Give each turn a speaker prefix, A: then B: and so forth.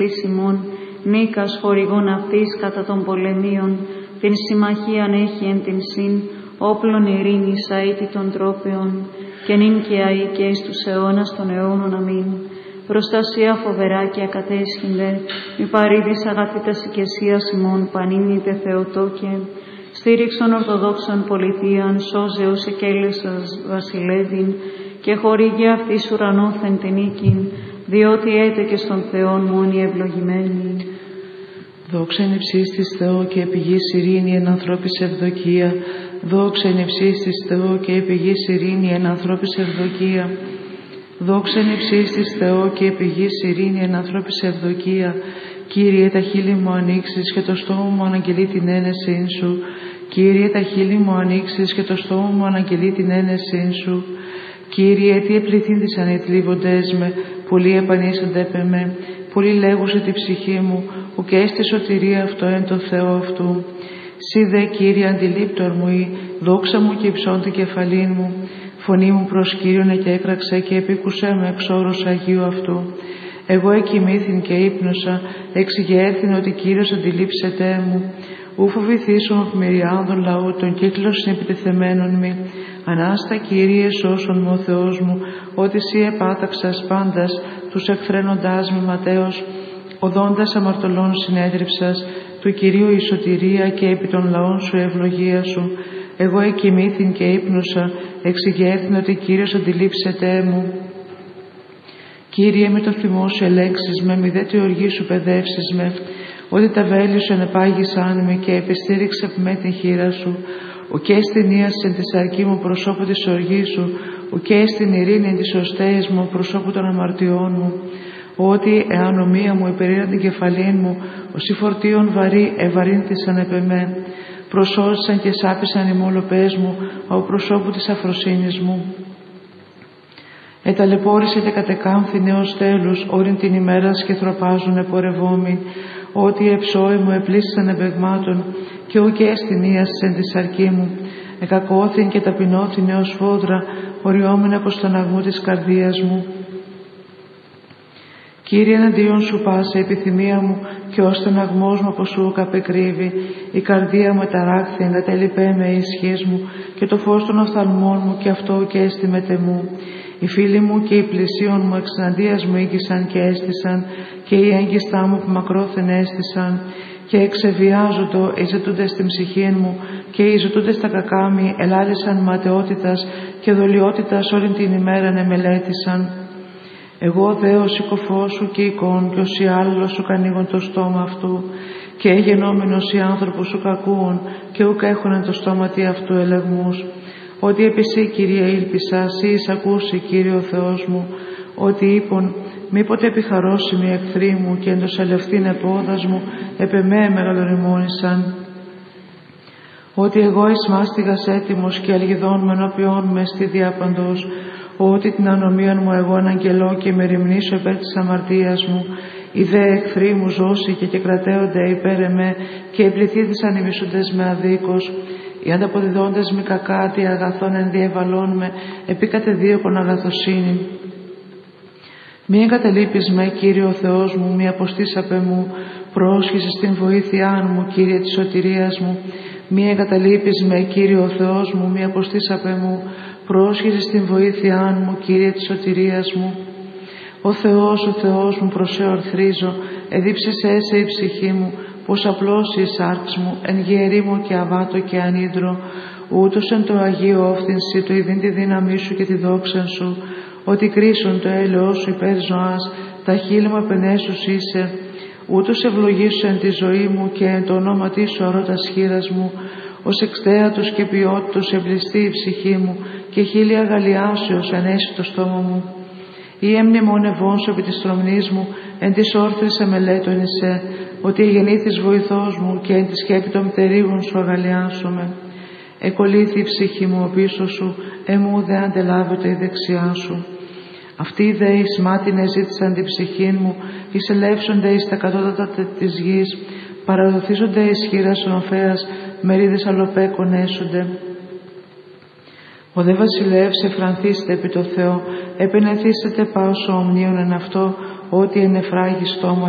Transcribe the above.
A: Σιμών, Νίκας χορηγών αυτής κατά των πολεμίων, την συμμαχίαν έχει εν την συν, όπλων ειρήνης αίτητων τρόπεων, και νυν και αεί και εις τους αιώνας των αιώνων αμήν. Προστασία φοβερά και ακατέσχυνται, μη παρήδης αγαθήτας οικεσίας ημών, πανίνητε Θεοτόκε, στήριξον Ορθοδόξων πολιτείαν, σώζεως εκέλεσας βασιλεύειν, και χορήγε αυτής ουρανόθεν την νίκην, διότι έτε και στον Θεόν μόνοι ευλογημένοι.
B: Δόξα εν υψίστης Θεό και επί γης ειρήνη εν ανθρώπης ευδοκία. Δόξα εν υψίστης Θεό και επί γης ειρήνη εν ανθρώπης ευδοκία. Δόξα εν υψίστης Θεό και επί γης ειρήνη εν ανθρώπης ευδοκία. Κύριε, τα χείλη μου ανοίξεις και το στόμα μου αναγγελεί την ένεσήν σου. Κύριε, τα χείλη μου ανοίξεις και το στόμα μου αναγγελεί την ένεσήν σου. Κύριε, τι επληθύνθησαν οι θλίβοντές με, πολλοί επανήσανται επ' εμέ, πολλοί λέγουσε τη ψυχή μου, ουκ έστι σωτηρία αυτό εν το Θεό αυτού. Σύ δε, Κύριε, αντιλήπτορ μου ή, δόξα μου και υψών την κεφαλήν μου. Φωνή μου προς Κύριον και έκραξε και επίκουσέ με εξ όρους Αγίου αυτού. Εγώ εκοιμήθην και ύπνωσα, εξηγέρθην ότι Κύριος αντιλήψετέ μου. Ου φοβηθήσω από μυριάδων λαού, τον κύκλο συνεπιτεθεμένων μη. Ανάστα, Κύριε, σώσον μου ο Θεός μου, ότι Συ επάταξας πάντας, τους εκφραίνοντάς με ματέως, οδόντας αμαρτωλών συνέδριψας, του Κυρίου η σωτηρία και επί των λαών σου ευλογία σου. Εγώ εκοιμήθην και ύπνωσα, εξηγέρθην ότι Κύριος αντιλήψετέ μου. Κύριε, με το θυμό σου ελέγξεις με, μη δε τη οργή σου παιδεύσεις με, ότι τα βέλη σου ενεπάγησαν με και επιστήριξε επ' με την χείρα σου. Ουκέ στην ίαση της αρκή μου προσώπου της οργής σου, ουκέ στην ειρήνη της οστέης μου προσώπου των αμαρτιών μου. Ότι εάν ομοία μου υπερήραν την κεφαλήν μου, όσοι φορτίων βαρύ ευαρύνθησαν επ' εμέ. Προσώζησαν και σάπησαν οι μολοπές μου, ο προσώπου της αφροσύνης μου. Εταλαιπώρησε και κατεκάμφθη νέος τέλους, όριν την ημέρας και θροπάζουν επορευόμοι. Ότι εψώοι μου επλήσισαν εμπεγμάτων, και ουκ έστιν ίασεν τη αρκή μου. Εκακώθην και ταπεινώθην έως φόδρα, οριόμην από στον αγμό της καρδίας μου. Κύριε, εναντίον σου πάσα η επιθυμία μου, και ως τον αγμός μου από σου καπεκρύβει. Η καρδία μου εταράχθη, εγκατέλειπέ με η ισχύς μου, και το φως των οφθαλμών μου, και αυτό και έστιμετε μου. Οι φίλοι μου και οι πλησίον μου εξαναντίας μου ήγησαν και έστησαν, και οι έγκυστά μου που μακρόθεν έστησαν, και εξεβιάζοντο οι ζητούντες στην ψυχήν μου, και οι ζητούντες τα κακάμι ελάλησαν ματαιότητας και δολιότητας όλη την ημέραν εμελέτησαν. Εγώ δε ο συκοφός σου και εικόν, και ως η άλλος σου κανίγον το στόμα αυτού, και εγενόμενος οι άνθρωπος σου κακούων, και ουκ έχωναν το στόματι αυτού ελεγμούς. Ότι επί Συ, Κύριε, ήλπισα, Συ εισακούσει, Κύριε ο Θεός μου, ότι είπον, μήποτε επιχαρώσιμοι οι εχθροί μου και εντοσαλευθήν επόδας μου, επ' εμέ μεγαλοριμόνησαν. Ότι εγώ εις μάστιγας έτοιμος και αλγιδών με ενώπιόν με στη διάπαντος, ότι την ανομίαν μου εγώ αναγγελώ και με ρημνήσω υπέρ της αμαρτίας μου, οι δε εχθροί μου ζώσει και κρατέονται υπέρ εμέ, και επληθύθησαν οι μισούντες με αδίκως. Οι ανταποδιδόντες μη κακά, τι αγαθών ενδιεβαλών με, επί κατεδίωκον αγαθοσύνη. Μη εγκαταλείπεις με, Κύριε ο Θεός μου, μη αποστήσαπε μου, πρόσχησε στην βοήθειά μου, Κύριε της σωτηρίας μου. Μη εγκαταλείπεις με, Κύριε ο Θεός μου, μη αποστήσαπε μου, πρόσχησε στην βοήθειά μου, Κύριε της σωτηρίας μου. Ο Θεός μου, προσέ ορθρίζω, εδίψεσαι έσαι η ψυχή μου, πως απλώς η σάρξ μου, εν γερή μου και αβάτο και ανίδρο, ούτως εν το Αγίο όφθηνσι, το ειδήν τη δύναμή σου και τη δόξα σου, ότι κρίσον το έλεος σου υπέρ ζωάς, τα χείλη μου επενέσους είσαι, ούτως ευλογήσου εν τη ζωή μου και εν το ονόματί σου αρώτας χείρας μου, ως εξτέατος και ποιότητος εμπληστεί η ψυχή μου και χείλη αγαλιάσεως ενέσει το στόμα μου. Ή εμνημονευών σου επί της τρομνής μου, εν της όρθρης εμελέτων εισέ, ότι γεννήθης βοηθός μου και εν τη σκέπη των μτερίγων σου αγαλιάσομαι. Εκολύθη η ψυχή μου πίσω σου, εμού δε αντελάβεται η δεξιά σου. Αυτοί δε εις μάτιν εζήτησαν την ψυχήν μου, εισελεύσονται εις τα κατώτατα της γης, παραδοθίζονται εις χείρας ονοφέας, μερίδες αλλοπέκων έσονται. Ο δε βασιλεύς εφρανθήστε επί το Θεό, επενεθήσετε πάω σου ομνίων εν αυτό, ότι εν εφράγει στόμα